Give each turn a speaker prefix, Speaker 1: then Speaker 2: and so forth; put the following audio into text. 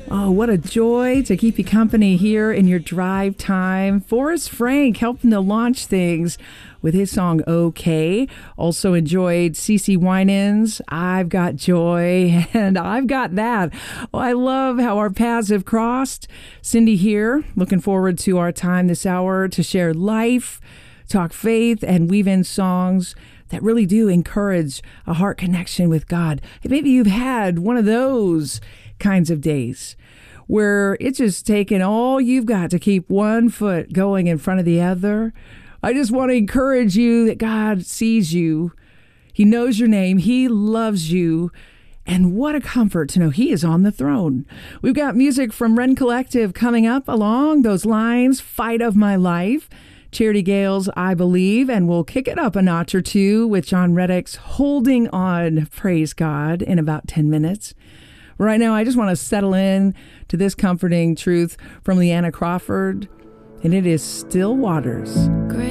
Speaker 1: Oh, what a joy to keep you company here in your drive time. Forrest Frank helping to launch things with his song OK. Also enjoyed CeCe Winans, I've Got Joy, and I've Got That. Oh, I love how our paths have crossed. Cindy here, looking forward to our time this hour to share life, talk faith, and weave in songs that really do encourage a heart connection with God. And maybe you've had one of those kinds of days where it's just taken all you've got to keep one foot going in front of the other. I just want to encourage you that God sees you. He knows your name. He loves you. And what a comfort to know He is on the throne. We've got music from Wren Collective coming up along those lines, Fight of My Life, Charity Gale's I Believe, and we'll kick it up a notch or two with John Reddick's Holding On, Praise God, in about 10 minutes. Right now, I just want to settle in to this comforting truth from Leanna Crawford, and it is Still Waters.